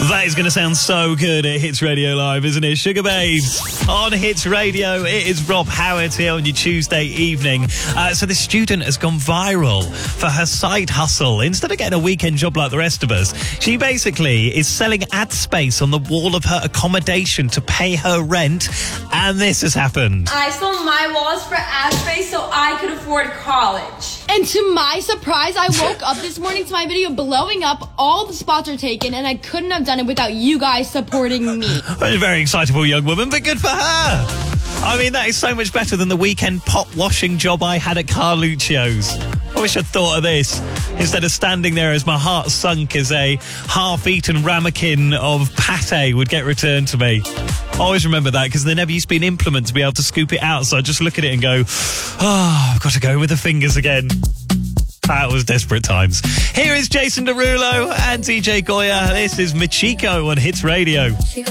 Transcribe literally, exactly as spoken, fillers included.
That is going to sound so good at Hits Radio Live, isn't it? Sugar Babes on Hits Radio. It is Rob Howard here on your Tuesday evening. Uh, so the student has gone viral for her side hustle. Instead of getting a weekend job like the rest of us, she basically is selling ad space on the wall of her accommodation to pay her rent. And this has happened. I sold my walls for ad space so I could afford college. And to my surprise, I woke up this morning to my video blowing up. All the spots are taken, and I couldn't have done it without you guys supporting me. A very excitable young woman, but good for her. I mean, that is so much better than the weekend pot washing job I had at Carluccio's. I wish I'd thought of this. Instead of standing there as my heart sunk as a half-eaten ramekin of pate would get returned to me. I always remember that because there never used to be an implement to be able to scoop it out, so I just look at it and go, oh, I've got to go with the fingers again. That was desperate times. Here is Jason Derulo and D J Goya. This is Machiko on Hits Radio.